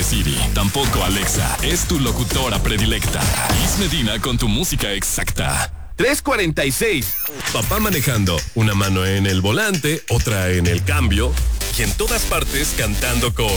Siri, tampoco Alexa. Es tu locutora predilecta. Liz Medina con tu música exacta. 3:46. Papá manejando, una mano en el volante, otra en el cambio y en todas partes cantando con